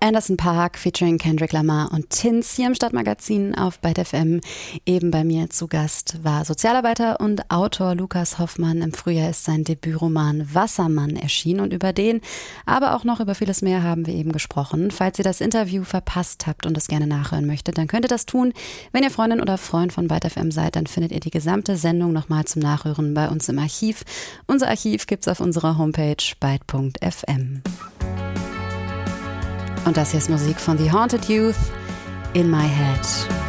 Anderson .Paak featuring Kendrick Lamar und Tinz hier im Stadtmagazin auf Byte FM. Eben bei mir zu Gast war Sozialarbeiter und Autor Lukas Hoffmann. Im Frühjahr ist sein Debütroman Wassermann erschienen und über den, aber auch noch über vieles mehr haben wir eben gesprochen. Falls ihr das Interview verpasst habt und es gerne nachhören möchtet, dann könnt ihr das tun. Wenn ihr Freundin oder Freund von Byte FM seid, dann findet ihr die gesamte Sendung nochmal zum Nachhören bei uns im Archiv. Unser Archiv gibt's auf unserer Homepage byte.fm. Und das hier ist Musik von The Haunted Youth, In My Head.